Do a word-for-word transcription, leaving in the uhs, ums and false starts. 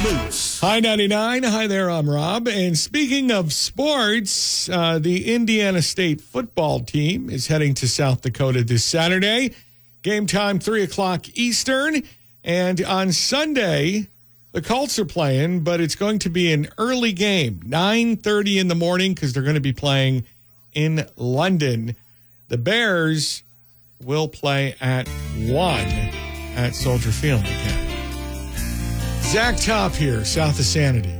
Moose. Hi, ninety-nine. Hi there, I'm Rob. And speaking of sports, uh, the Indiana State football team is heading to South Dakota this Saturday. Game time, three o'clock Eastern. And on Sunday, the Colts are playing, but it's going to be an early game, nine thirty in the morning, because they're going to be playing in London. The Bears will play at one at Soldier Field again. Zach Top here, south of Sanity.